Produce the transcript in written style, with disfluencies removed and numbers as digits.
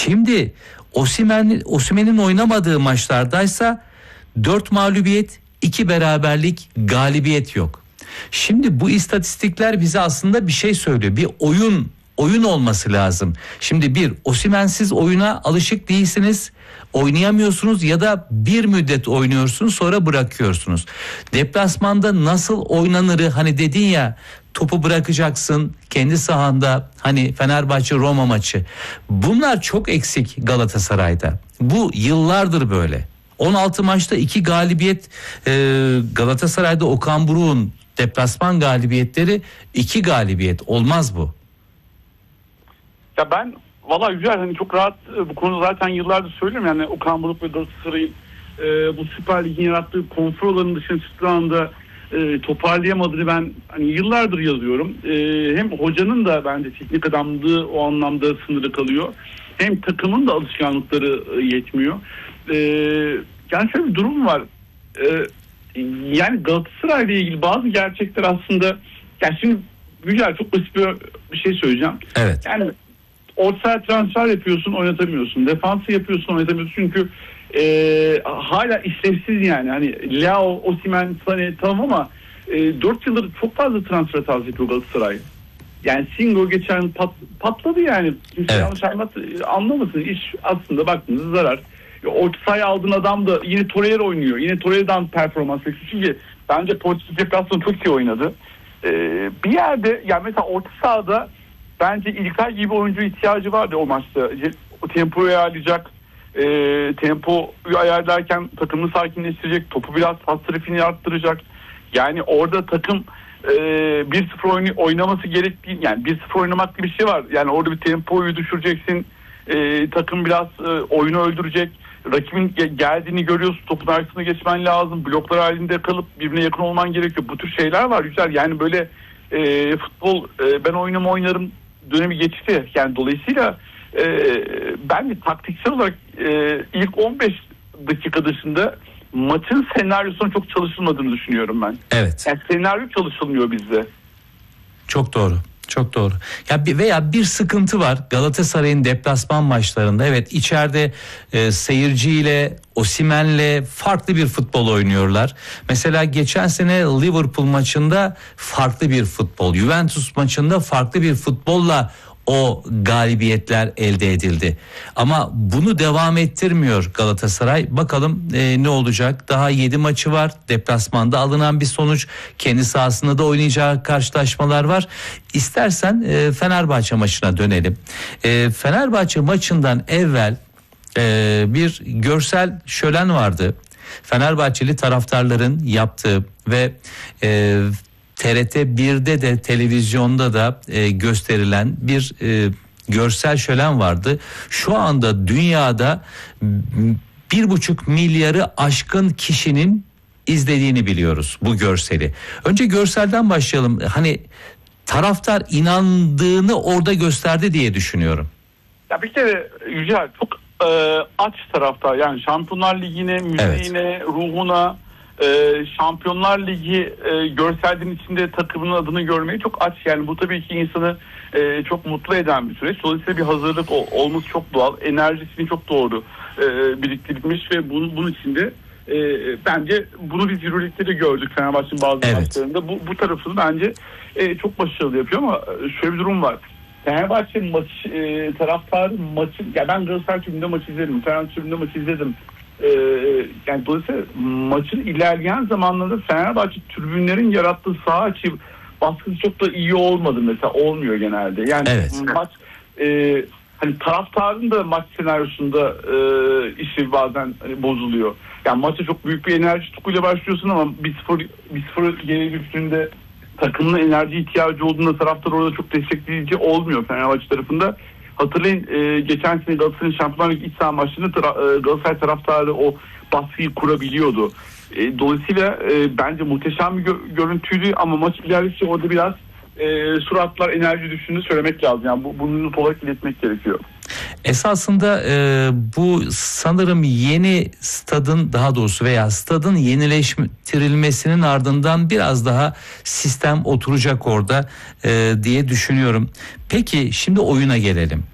Şimdi Osimhen'in oynamadığı maçlardaysa 4 mağlubiyet, 2 beraberlik, galibiyet yok. Şimdi bu istatistikler bize aslında bir şey söylüyor. Bir oyun olması lazım. Şimdi Osimhen'siz oyuna alışık değilsiniz. Oynayamıyorsunuz ya da bir müddet oynuyorsunuz sonra bırakıyorsunuz. Deplasmanda nasıl oynanırı, hani dedin ya, topu bırakacaksın kendi sahanda, hani Fenerbahçe Roma maçı. Bunlar çok eksik Galatasaray'da. Bu yıllardır böyle. 16 maçta 2 galibiyet, Galatasaray'da Okan Buruk'un deplasman galibiyetleri 2 galibiyet. Olmaz bu. Ya ben valla Yücel, hani çok rahat bu konuda zaten yıllardır söylüyorum, yani Okan Buruk ve Galatasaray'ın bu Süper Lig'in yarattığı konfor alanının dışına çıktığı anda toparlayamadığını ben hani yıllardır yazıyorum. Hem hocanın da bence teknik adamlığı o anlamda sınırı kalıyor. Hem takımın da alışkanlıkları yetmiyor. Yani şöyle bir durum var. Yani Galatasaray ile ilgili bazı gerçekler aslında, yani şimdi Yücel çok basit bir şey söyleyeceğim. Evet. Yani orta transfer yapıyorsun, oynatamıyorsun. Defansı yapıyorsun, oynatamıyorsun. Çünkü hala işlevsiz yani. Hani Leao, Osimhen, Sané tamam ama 4 yıldır çok fazla transfer hatası yapıyor Galatasaray. Yani Singo geçen patladı yani. Kimse yanlış anlamasın. İş aslında baktığınızda zarar. Orta sahaya aldığın adam da yine Torreira oynuyor. Yine Torreira'dan performans bekliyor. Çünkü bence Portekiz deplasmanı çok iyi oynadı. Bir yerde yani mesela orta sahada bence İlkay gibi oyuncu ihtiyacı vardı o maçta. O tempoyu ayarlayacak. Tempoyu ayarlarken takımını sakinleştirecek. Topu biraz pas trafiğini arttıracak. Yani orada takım 1-0 oynaması gerektiği, yani 1-0 oynamak gibi bir şey var. Yani orada bir tempoyu düşüreceksin. Takım biraz oyunu öldürecek. Rakibin geldiğini görüyorsun. Topun arkasına geçmen lazım. Bloklar halinde kalıp birbirine yakın olman gerekiyor. Bu tür şeyler var güzel. Yani böyle futbol ben oynarım dönemi geçti. Yani dolayısıyla ben de taktiksel olarak ilk 15 dakika dışında maçın senaryosunun çok çalışılmadığını düşünüyorum ben. Evet. Yani senaryo çalışılmıyor bizde. Çok doğru. Çok doğru. Ya veya bir sıkıntı var Galatasaray'ın deplasman maçlarında. Evet, içeride seyirciyle, Osimhen'le farklı bir futbol oynuyorlar. Mesela geçen sene Liverpool maçında farklı bir futbol, Juventus maçında farklı bir futbolla o galibiyetler elde edildi. Ama bunu devam ettirmiyor Galatasaray. Bakalım ne olacak? Daha 7 maçı var. Deplasmanda alınan bir sonuç. Kendi sahasında da oynayacağı karşılaşmalar var. İstersen Fenerbahçe maçına dönelim. Fenerbahçe maçından evvel bir görsel şölen vardı. Fenerbahçeli taraftarların yaptığı ve TRT 1'de de televizyonda da gösterilen bir görsel şölen vardı. Şu anda dünyada 1,5 milyarı aşkın kişinin izlediğini biliyoruz bu görseli. Önce görselden başlayalım. Hani taraftar inandığını orada gösterdi diye düşünüyorum. Ya bir kere Yücel çok aç taraftar. Yani Şampiyonlar Ligi'ne, müziğine, evet, ruhuna, Şampiyonlar Ligi görselinin içinde takımının adını görmeyi çok aç. Yani bu tabii ki insanı çok mutlu eden bir süreç. Dolayısıyla bir hazırlık olması çok doğal. Enerjisini çok doğru biriktirmiş ve bunun içinde bence bunu biz Euroleague'de de gördük Fenerbahçe'nin bazı maçlarında. Bu tarafını bence çok başarılı yapıyor ama şöyle bir durum var. Fenerbahçe taraftarı maçı, ya ben Galatasaray tribünde maç izledim, Fenerbahçe tribünde maç izledim. Yani dolayısıyla maçın ilerleyen zamanlarında Fenerbahçe tribünlerin yarattığı saha içi baskısı çok da iyi olmadı mesela, olmuyor genelde. Yani evet, maç hani taraftarın da maç senaryosunda işi bazen bozuluyor. Yani maça çok büyük bir enerji tutkuyla başlıyorsun ama 1-0 geri düştüğünde takımın enerji ihtiyacı olduğunda taraftar orada çok destekleyici olmuyor Fenerbahçe tarafında. Hatırlayın geçen sene Galatasaray'ın Şampiyonlar Ligi iç saha maçlarında Galatasaray taraftarı o baskıyı kurabiliyordu. Dolayısıyla bence muhteşem bir görüntüydü ama maç ilerledikçe orada biraz suratlar, enerji düştüğünü söylemek lazım. Yani bunu not olarak iletmek gerekiyor. Esasında bu sanırım yeni stadın, daha doğrusu veya stadın yenileştirilmesinin ardından biraz daha sistem oturacak orada diye düşünüyorum. Peki şimdi oyuna gelelim.